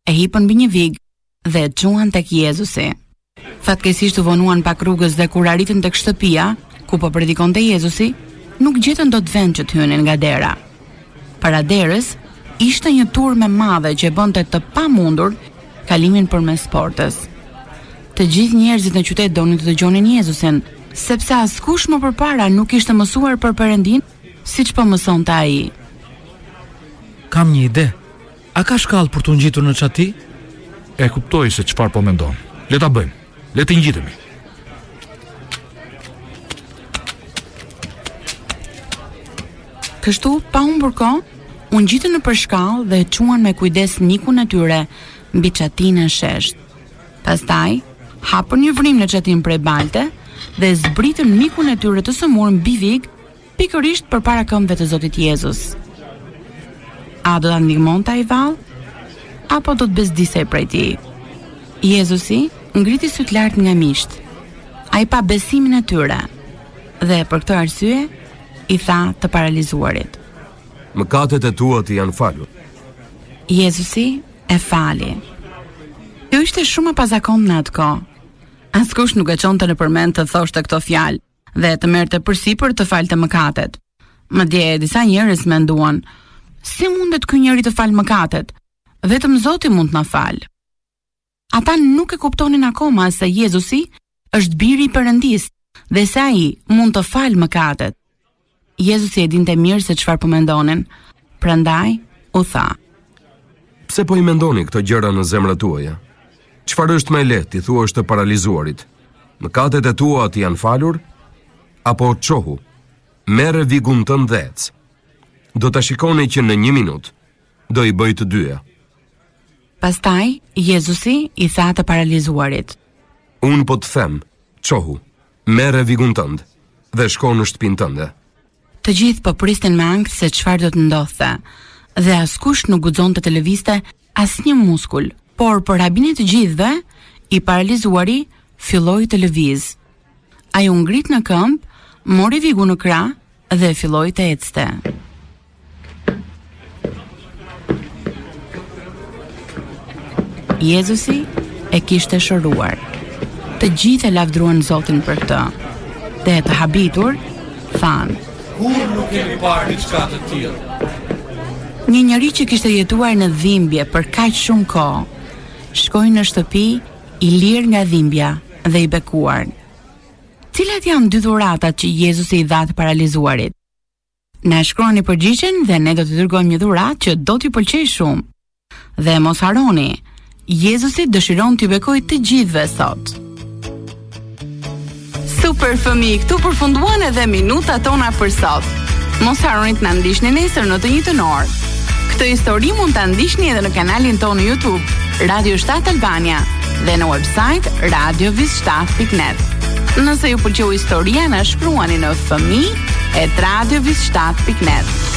e hipën mbi një vig dhe e çuan tek Jezusi. Fatkeqësisht u vonuan pak rrugës dhe kur arritën tek shtëpia ku po predikonte Jezusi, nuk gjetën dot vend që të hynin nga dera. Para derës ishte një turmë e madhe që bënte të pamundur kalimin përmes portës. Të gjithë njerëzit në qytet donin të dëgjonin Jezusin, sepse askush më përpara nuk ishte mësuar për Perëndin siç po mësonte ai. Kam një ide. A ka shkallë për të ngjitur në çati? E kuptoj se çfarë po mendon. Le ta bëjmë. Le të ngjitemi. Kështu, pa humbur kohë, u ngjitën në përshkallë dhe e çuan me kujdes nikun e tyre mbi çatinë e shesht. Pastaj, hapën një vrim në çatinë prej balte dhe zbritën mikun e tyre të sëmurë mbi vig, pikërisht përpara këmbëve të Zotit Jezus. A do ta ndihmonte ai vallë? Apo do të bezdisej prej tij? Jezusi ngriti syt lart nga miqt. Ai pa besimin e tyre dhe për këtë arsye i tha të paralizuarit: Mëkatet e tua të janë falur. Jezusi e fali. Kjo ishte shumë e pazakontë në atë kohë. Askush nuk e çonte në përmend të thoshte këto fjalë dhe të merrte përsipër të falte mëkatet. Madje disa njerëz menduan: si mundet ky njeri të falë mëkatet? Vetëm Zoti mund të na falë. Ata nuk e kuptonin akoma se Jezusi është biri i Perëndisë dhe se ai mund të falë mëkatet. Jezusi e dinte mirë se çfarë po mendonin, prandaj u tha: Pse po i mendoni këto gjëra në zemrat tuaja? Çfarë është më lehtë i thuash të paralizuarit? Mëkatet e tua të janë falur? Apo çohu, merre vigun tënd dhe ec. Do ta shikoni që në 1 minutë do i bëj të dyja. Pastaj Jezusi i tha të paralizuarit: Unë po të them, çohu, merre vigun tënd dhe shko në shtëpinë tënde. Të gjithë po prisnin me ankth se çfarë do të ndodhte, dhe askush nuk guxonte të lëvizte asnjë muskul, por për habin e të gjithëve, i paralizuari filloi të lëviz. Ai u ngrit në këmbë, mori vigun në krah dhe filloi të ecte. Jezusi e kishte shëruar. Të gjithë e lavdruan Zotin për këtë. Dhe të habitur thanë: Kur nuk kemi parë diçka të tillë. Një njeri që kishte jetuar në dhimbje për kaq shumë kohë, shkoi në shtëpi i lirë nga dhimbja dhe i bekuar. Cilat janë 2 dhuratat që Jezusi i dha të paralizuarit? Na shkruani përgjigjen dhe ne do t'i dërgojmë një dhuratë që do t'i pëlqejë shumë. Dhe mos harroni, Jezusi dëshiron t'ju bekojë të gjithëve sot. Super fëmijë, këtu përfunduan edhe minutat tona për sot. Mos harroni të na ndiqni nesër në të njëjtën orë. Këtë histori mund ta ndiqni edhe në kanalin tonë YouTube, Radio 7 Albania, dhe në website radiovis7.net. Nëse ju pëlqeu historia, na shkruani në fëmijë@radiovis7.net.